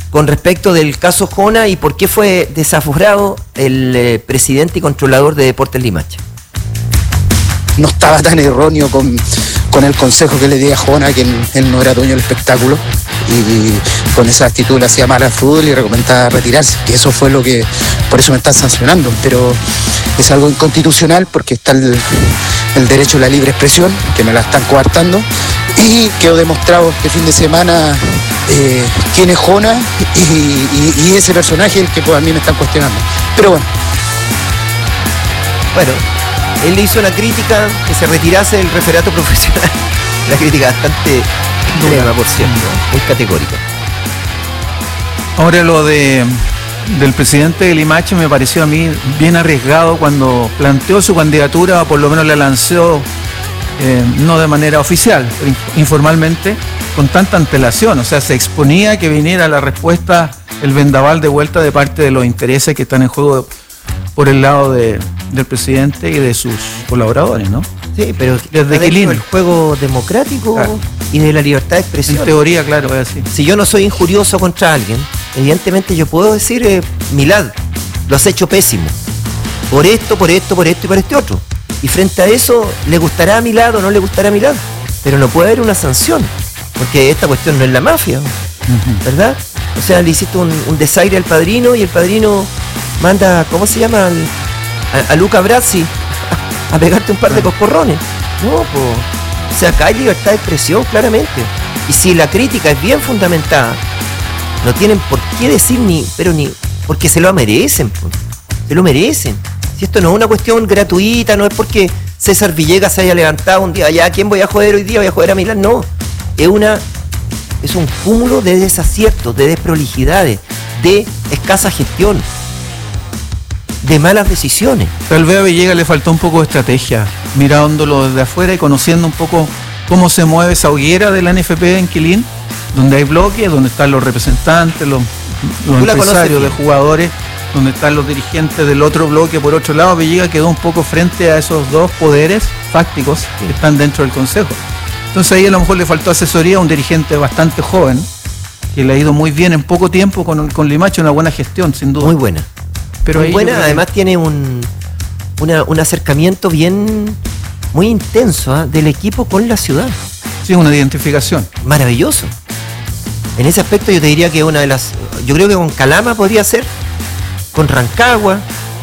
con respecto del caso Jona y por qué fue desaforado el presidente y controlador de Deportes Limache. No estaba tan erróneo con el consejo que le di a Jona, que él no era dueño del espectáculo, y con esa actitud le hacía mal al fútbol y recomendaba retirarse, que eso fue lo que, por eso me están sancionando, pero es algo inconstitucional porque está el derecho a la libre expresión, que me la están coartando, y quedó demostrado este fin de semana quién es Jona y ese personaje el que pues, a mí me están cuestionando. Pero bueno, él le hizo una crítica que se retirase del referato profesional. Una crítica bastante extrema, por cierto, muy categórica. Ahora lo del presidente de Limache me pareció a mí bien arriesgado cuando planteó su candidatura, o por lo menos la lanzó, no de manera oficial, pero informalmente, con tanta antelación. O sea, se exponía que viniera la respuesta, el vendaval de vuelta de parte de los intereses que están en juego por el lado del presidente y de sus colaboradores, ¿no? Sí, pero desde Quilín, el juego democrático, claro, y de la libertad de expresión. En teoría, claro, es así. Si yo no soy injurioso contra alguien, evidentemente yo puedo decir, Milad, lo has hecho pésimo. Por esto y por este otro. Y frente a eso, ¿le gustará a Milad o no le gustará a Milad? Pero no puede haber una sanción, porque esta cuestión no es la mafia, ¿verdad? O sea, le hiciste un desaire al padrino y el padrino manda, ¿cómo se llama? A Luca Brazzi a pegarte un par de coscorrones. No, pues. O sea, acá hay libertad de expresión, claramente. Y si la crítica es bien fundamentada, no tienen por qué decir ni, porque se lo merecen, pues. Se lo merecen. Si esto no es una cuestión gratuita, no es porque César Villegas se haya levantado un día, ya, ¿a quién voy a joder hoy día? Voy a joder a Milán. No. Es un cúmulo de desaciertos, de desprolijidades, de escasa gestión, de malas decisiones. Tal vez a Villegas le faltó un poco de estrategia, mirándolo desde afuera y conociendo un poco cómo se mueve esa hoguera de la NFP en Quilín, donde hay bloques, donde están los representantes, los empresarios de jugadores, donde están los dirigentes del otro bloque. Por otro lado, Villegas quedó un poco frente a esos dos poderes fácticos que están dentro del Consejo. Entonces ahí a lo mejor le faltó asesoría a un dirigente bastante joven, que le ha ido muy bien en poco tiempo con Limache, una buena gestión, sin duda. Muy buena. Pero muy buena, además tiene un acercamiento muy intenso del equipo con la ciudad. Sí, una identificación. Maravilloso. En ese aspecto yo te diría que yo creo que con Calama podría ser, con Rancagua,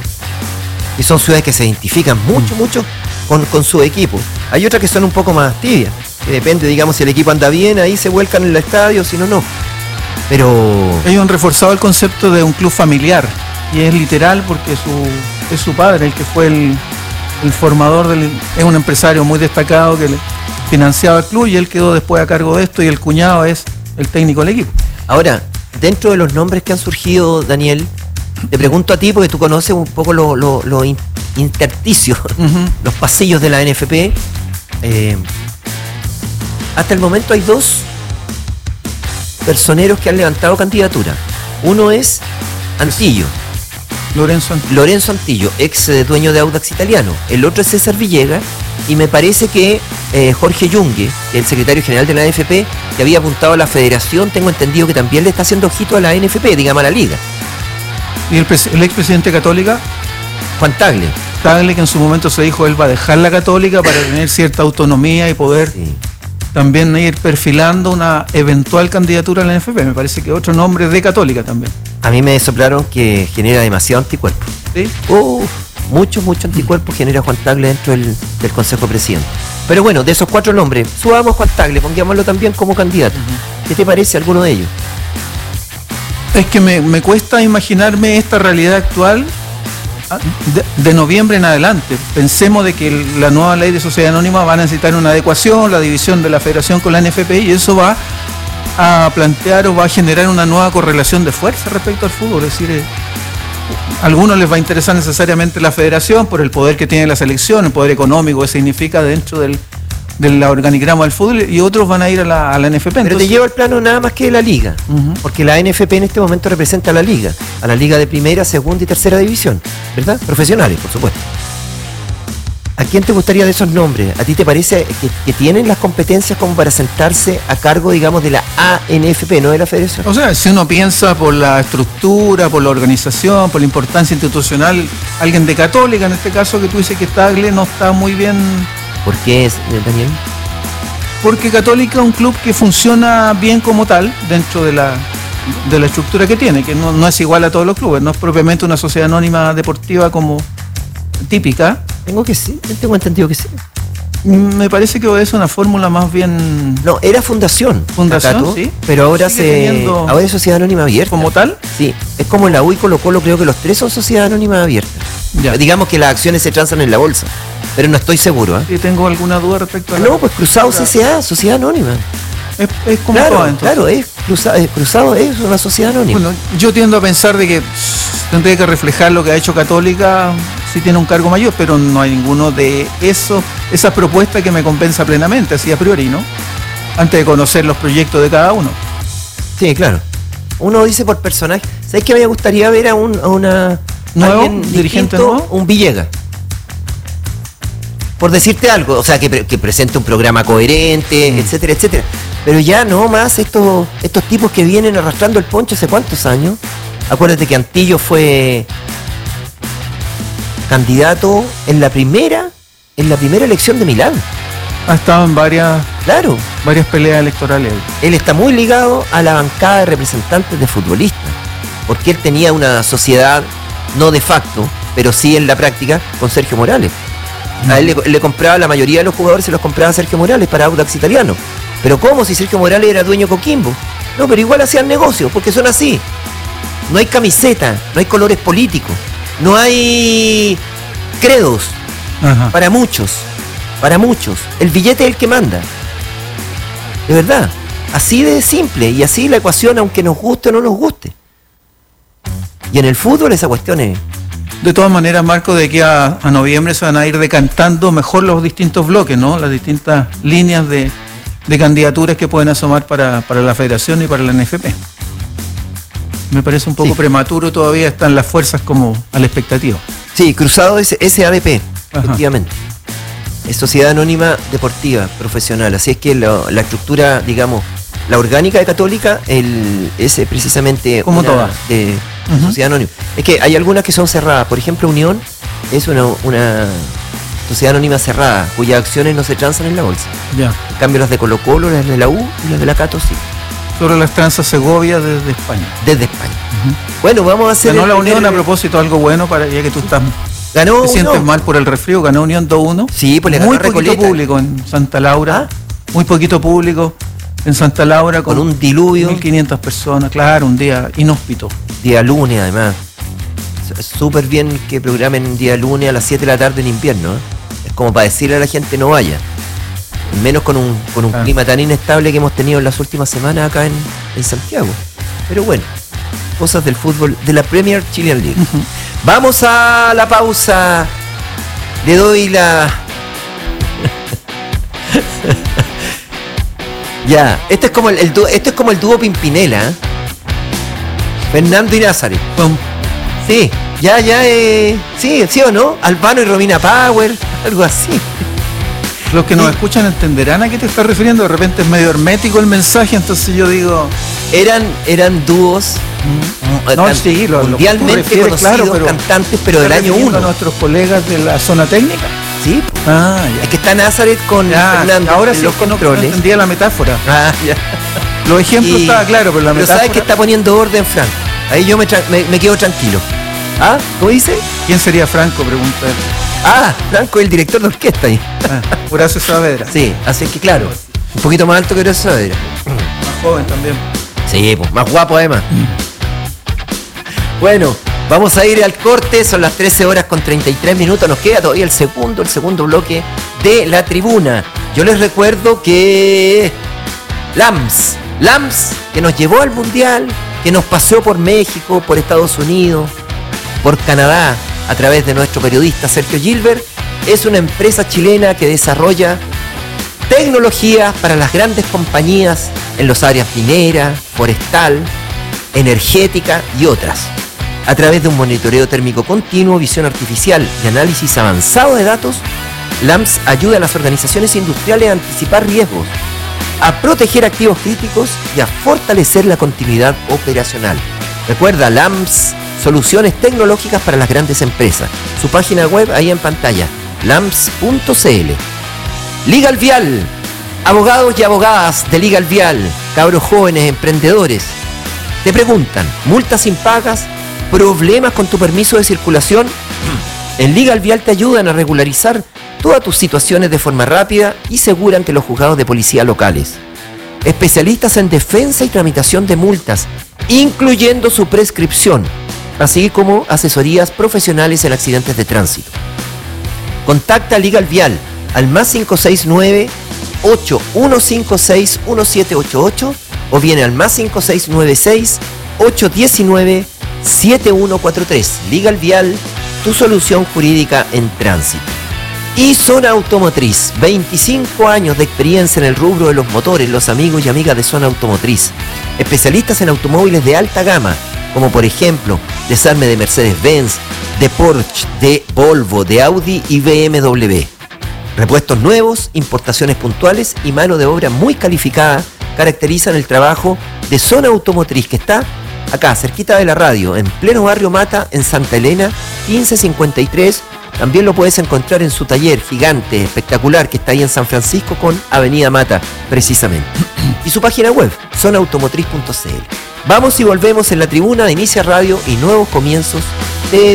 y son ciudades que se identifican mucho con su equipo. Hay otras que son un poco más tibias, que depende, digamos, si el equipo anda bien, ahí se vuelcan en el estadio, si no. Pero ellos han reforzado el concepto de un club familiar, y es literal porque es su padre el que fue el formador es un empresario muy destacado que financiaba el club, y él quedó después a cargo de esto, y el cuñado es el técnico del equipo. Ahora, dentro de los nombres que han surgido, Daniel, te pregunto a ti, porque tú conoces un poco los intersticios, los pasillos de la NFP. Hasta el momento hay dos personeros que han levantado candidatura. Uno es Antillo. Lorenzo Antillo, ex dueño de Audax Italiano. El otro es César Villegas, y me parece que Jorge Yungue, el secretario general de la NFP, que había apuntado a la federación, tengo entendido que también le está haciendo ojito a la NFP, digamos a la liga. ¿Y el expresidente Católica? Juan Tagle, que en su momento se dijo él va a dejar la Católica para tener cierta autonomía y poder también ir perfilando una eventual candidatura a la NFP. Me parece que otro nombre de Católica también. A mí me soplaron que genera demasiado anticuerpo. ¿Sí? Mucho anticuerpo genera Juan Tagle dentro del Consejo de Presidente. Pero bueno, de esos cuatro nombres, subamos Juan Tagle, pongámoslo también como candidato. ¿Qué te parece alguno de ellos? Es que me cuesta imaginarme esta realidad actual de noviembre en adelante. Pensemos de que la nueva ley de sociedad anónima va a necesitar una adecuación, la división de la federación con la NFP, y eso va a plantear o va a generar una nueva correlación de fuerza respecto al fútbol. Es decir, a algunos les va a interesar necesariamente la federación por el poder que tiene la selección, el poder económico que significa dentro del organigrama del fútbol, y otros van a ir a la NFP. Pero entonces te llevo al plano nada más que de la liga, porque la NFP en este momento representa a la liga de primera, segunda y tercera división, ¿verdad? Profesionales, por supuesto. ¿A quién te gustaría de esos nombres? ¿A ti te parece que tienen las competencias como para sentarse a cargo, digamos, de la ANFP, no de la federación? O sea, si uno piensa por la estructura, por la organización, por la importancia institucional, alguien de Católica, en este caso que tú dices que Tagle no está muy bien. ¿Por qué, Daniel? Porque Católica es un club que funciona bien como tal dentro de la estructura que tiene, que no es igual a todos los clubes, no es propiamente una sociedad anónima deportiva como típica. Tengo entendido que sí. Me parece que es una fórmula más bien... No, era fundación. Fundación, Cacato, sí. Pero ahora ahora es sociedad anónima abierta. ¿Como tal? Sí, es como la U y Colo-Colo, creo que los tres son sociedad anónima abierta. Ya. Digamos que las acciones se transan en la bolsa, pero no estoy seguro. Sí, tengo alguna duda respecto a No, pues Cruzado CCA, sociedad anónima. Es como todo, entonces. Claro, Cruzado es una sociedad anónima. Bueno, yo tiendo a pensar de que tendría que reflejar lo que ha hecho Católica si tiene un cargo mayor, pero no hay ninguno de esas propuestas que me compensa plenamente, así a priori, ¿no? Antes de conocer los proyectos de cada uno. Sí, claro. Uno dice por personaje. ¿Sabes qué me gustaría ver a una nuevo dirigente nuevo? Un Villegas. Por decirte algo, o sea, que presente un programa coherente, etcétera, etcétera. Pero ya no más estos tipos que vienen arrastrando el poncho hace cuántos años. Acuérdate que Antillo fue candidato en la primera elección de Milán. Ha estado en varias peleas electorales. Él está muy ligado a la bancada de representantes de futbolistas, porque él tenía una sociedad, no de facto, pero sí en la práctica, con Sergio Morales. A él le compraba, la mayoría de los jugadores se los compraba Sergio Morales para Audax Italiano. Pero ¿cómo si Sergio Morales era dueño de Coquimbo? No, pero igual hacían negocios, porque son así. No hay camiseta, no hay colores políticos, no hay credos. Ajá. Para muchos. El billete es el que manda. De verdad. Así de simple y así la ecuación, aunque nos guste o no nos guste. Y en el fútbol esa cuestión es... De todas maneras, Marco, de aquí a noviembre se van a ir decantando mejor los distintos bloques, ¿no? Las distintas líneas de candidaturas que pueden asomar para la Federación y para la NFP. Me parece un poco prematuro, todavía están las fuerzas como a la expectativa. Sí, Cruzado es SADP, Ajá. efectivamente. Es Sociedad Anónima Deportiva Profesional. Así es que la estructura, digamos, la orgánica de Católica, es precisamente como una todas. De Sociedad Anónima. Es que hay algunas que son cerradas. Por ejemplo, Unión es una sociedad anónima cerrada, cuyas acciones no se transan en la bolsa. Ya. En cambio, las de Colo-Colo, las de la U y las de la Cato sí. Sobre las tranzas Segovia desde España. Desde España. Bueno, vamos a hacer... Ganó la Unión, a propósito, algo bueno, ya que tú te sientes mal por el resfrío, ganó Unión 2-1. Sí, pues le ganó muy a poquito Recoleta. público en Santa Laura. Muy poquito público en Santa Laura. Con un diluvio. 1.500 personas, claro, un día inhóspito. Día lunes, además. Es súper bien que programen día lunes a las 7 de la tarde en invierno. Es como para decirle a la gente no vaya. Menos con un clima tan inestable que hemos tenido en las últimas semanas acá en Santiago. Pero bueno, cosas del fútbol de la Premier Chilean League. Vamos a la pausa. Le doy la... Ya, este es como el dúo Pimpinela, ¿eh? Fernando y Nazaret. Sí, sí o no, Albano y Romina Power, algo así. Los que nos escuchan entenderán a qué te estás refiriendo. De repente es medio hermético el mensaje, entonces yo digo... Eran dúos mundialmente conocidos, claro, cantantes, pero del año 1. A nuestros colegas de la zona técnica. Sí. Ya. Es que está Nazaret con Fernando. Ahora sí, los controles. No entendía la metáfora. Ya. Los ejemplos estaban claros, pero la metáfora... sabes que está poniendo orden, Frank. Ahí yo me quedo tranquilo. ¿Ah? ¿Cómo dice? ¿Quién sería Franco? Pregunta él. Franco es el director de orquesta ahí. Horacio Saavedra. Sí, así que claro, un poquito más alto que Horacio Saavedra. Más joven también. Sí, pues, más guapo además. Bueno, vamos a ir al corte, son las 13:33. Nos queda todavía el segundo bloque de la tribuna. Yo les recuerdo que Lams, que nos llevó al Mundial, que nos paseó por México, por Estados Unidos, por Canadá, a través de nuestro periodista Sergio Gilbert, es una empresa chilena que desarrolla tecnología para las grandes compañías en las áreas minera, forestal, energética y otras. A través de un monitoreo térmico continuo, visión artificial y análisis avanzado de datos, LAMS ayuda a las organizaciones industriales a anticipar riesgos, a proteger activos críticos y a fortalecer la continuidad operacional. Recuerda, LAMS, soluciones tecnológicas para las grandes empresas. Su página web ahí en pantalla, lams.cl. Legal Vial, abogados y abogadas de Legal Vial, cabros jóvenes, emprendedores. Te preguntan, multas impagas, problemas con tu permiso de circulación. En Legal Vial te ayudan a regularizar todas tus situaciones de forma rápida y segura ante los juzgados de policía locales. Especialistas en defensa y tramitación de multas, incluyendo su prescripción, así como asesorías profesionales en accidentes de tránsito. Contacta a Legal Vial al más 569-8156-1788 o viene al más 56-819-7143. Legal Vial, tu solución jurídica en tránsito. Y Zona Automotriz, 25 años de experiencia en el rubro de los motores, los amigos y amigas de Zona Automotriz. Especialistas en automóviles de alta gama, como por ejemplo, desarme de Mercedes-Benz, de Porsche, de Volvo, de Audi y BMW. Repuestos nuevos, importaciones puntuales y mano de obra muy calificada caracterizan el trabajo de Zona Automotriz, que está acá, cerquita de la radio, en pleno barrio Mata, en Santa Elena, 1553. También lo puedes encontrar en su taller gigante, espectacular, que está ahí en San Francisco con Avenida Mata, precisamente. Y su página web, zonaautomotriz.cl. Vamos y volvemos en la tribuna de Inicia Radio y nuevos comienzos de